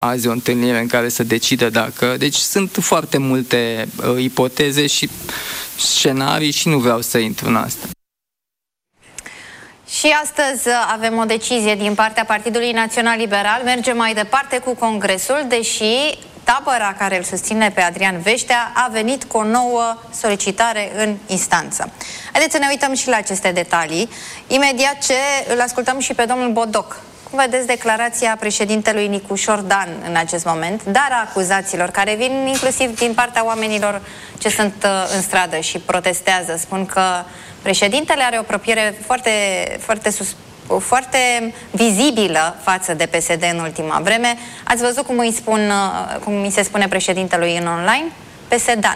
azi o întâlnire în care să decidă dacă... Deci sunt foarte multe ipoteze și scenarii și nu vreau să intru în asta. Și astăzi avem o decizie din partea Partidului Național Liberal. Mergem mai departe cu Congresul, deși tabăra care îl susține pe Adrian Veștea a venit cu o nouă solicitare în instanță. Haideți să ne uităm și la aceste detalii. Imediat ce îl ascultăm și pe domnul Bodoc. Cum vedeți declarația președintelui Nicușor Dan în acest moment, dar a acuzațiilor care vin inclusiv din partea oamenilor ce sunt în stradă și protestează. Spun că președintele are o apropiere foarte vizibilă față de PSD în ultima vreme. Ați văzut cum mi se spune președintelui în online? PSD-an.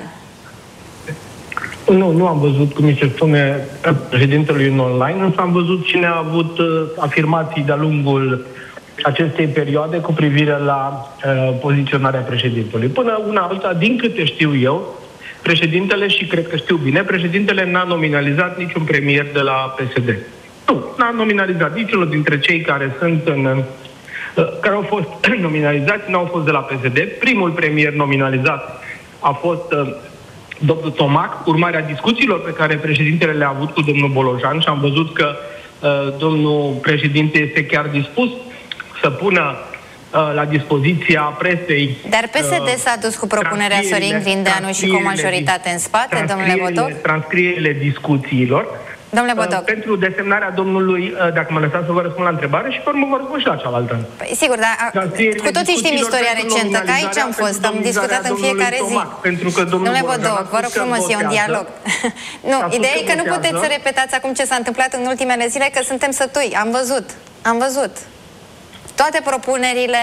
Nu am văzut cum mi se spune președintelui în online, însă am văzut cine a avut afirmații de-a lungul acestei perioade cu privire la poziționarea președintelui. Până una alta, din câte știu eu, președintele, și cred că știu bine, președintele n-a nominalizat niciun premier de la PSD. Nu, n-a nominalizat niciunul dintre cei care care au fost nominalizați, n-au fost de la PSD. Primul premier nominalizat a fost domnul Tomac, urmarea discuțiilor pe care președintele le-a avut cu domnul Bolojan, și am văzut că domnul președinte este chiar dispus să pună la dispoziția presei. Dar PSD s-a dus cu propunerea Sorin Grindeanu și cu o majoritate în spate, domnule Bodoc? Transcrierile discuțiilor. Domnule Bodoc. Pentru desemnarea domnului, dacă mă lăsați să vă răspund la întrebare, și pe urmă vă răspund și la cealaltă. Păi, sigur, dar cu toții știm istoria recentă, că aici am fost, am discutat în fiecare zi. Domnule Bodoc, vă rog frumos, e un dialog. Nu, ideea e că nu puteți să repetați acum ce s-a întâmplat în ultimele zile, că suntem sătui. Am văzut. Toate propunerile,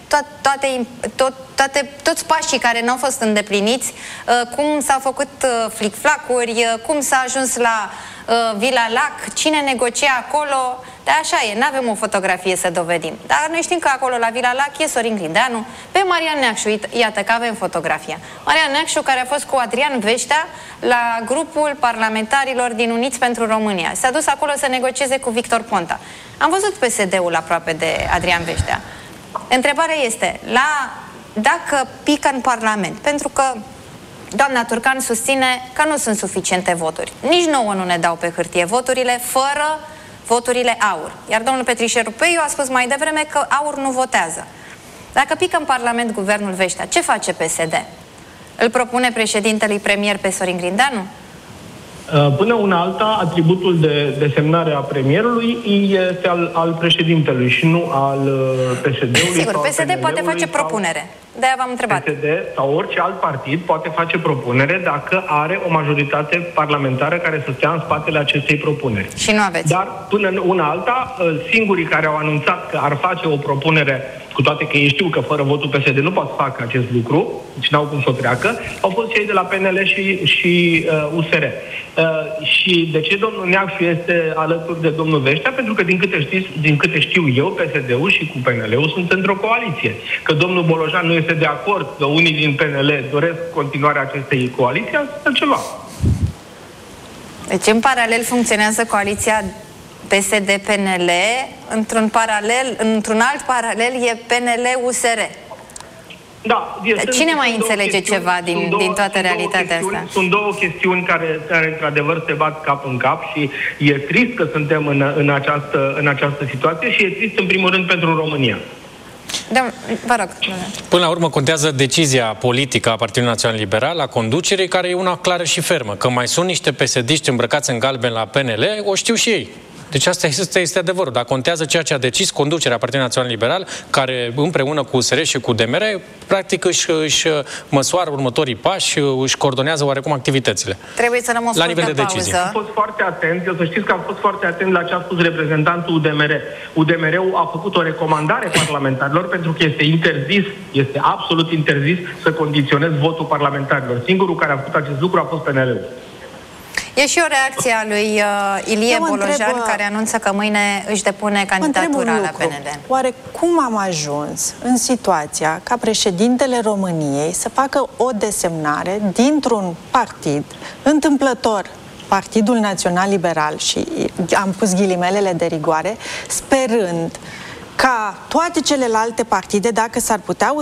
toți pașii care n-au fost îndepliniți, cum s-au făcut flic-flacuri, cum s-a ajuns la Vila Lac, cine negocia acolo, dar așa e, n-avem o fotografie să dovedim. Dar noi știm că acolo la Vila Lac e Sorin Grindeanu, pe Marian Neacșu, iată că avem fotografia. Marian Neacșu, care a fost cu Adrian Veștea la grupul parlamentarilor din Uniți pentru România. S-a dus acolo să negocieze cu Victor Ponta. Am văzut PSD-ul aproape de Adrian Veștea. Întrebarea este, dacă pică în Parlament, pentru că doamna Turcan susține că nu sunt suficiente voturi. Nici nouă nu ne dau pe hârtie voturile fără voturile AUR. Iar domnul Petrișoru Peiu a spus mai devreme că AUR nu votează. Dacă pică în Parlament guvernul Veștea, ce face PSD? Îl propune președintelui premier pe Sorin Grindeanu? Până una alta, atributul de desemnare a premierului este al președintelui și nu al PSD-ului. Sigur, PSD poate face propunere. De-aia v-am întrebat. PSD sau orice alt partid poate face propunere dacă are o majoritate parlamentară care să stea în spatele acestei propuneri. Și nu aveți. Dar până una alta, singurii care au anunțat că ar face o propunere, cu toate că ei știu că fără votul PSD nu pot să facă acest lucru, deci n-au cum să o treacă, au fost cei de la PNL și USR. Și de ce domnul Neacșu este alături de domnul Veștea? Pentru că, din câte știu eu, PSD-ul și cu PNL-ul sunt într-o coaliție. Că domnul Bolojan nu este de acord, că unii din PNL doresc continuarea acestei coaliții, asta ceva. Deci, în paralel, funcționează coaliția PSD-PNL, într-un alt paralel e PNL-USR. Da, cine mai înțelege ceva din toată realitatea asta? Sunt două chestiuni care într-adevăr se bat cap în cap și e trist că suntem în această situație și e trist în primul rând pentru România. Vă rog. Până la urmă contează decizia politică a Partidului Național Liberal, a conducerii, care e una clară și fermă. Că mai sunt niște PSD-ști îmbrăcați în galben la PNL, o știu și ei. Deci asta este adevărul. Dar contează ceea ce a decis conducerea Partidului Național Liberal, care împreună cu USR și cu DMR, practic își măsoară următorii pași, își coordonează oarecum activitățile. Trebuie să luăm o la nivel de decizie. Am fost foarte atent, eu să știți că am fost foarte atent la ce a spus reprezentantul UDMR. UDMR-ul a făcut o recomandare parlamentarilor pentru că este absolut interzis să condiționezi votul parlamentarilor. Singurul care a făcut acest lucru a fost PNL-ul. E și o reacție a lui Ilie Bolojan, care anunță că mâine își depune candidatura la PNL. Oare cum am ajuns în situația ca președintele României să facă o desemnare dintr-un partid întâmplător, Partidul Național Liberal, și am pus ghilimelele de rigoare, sperând ca toate celelalte partide, dacă s-ar putea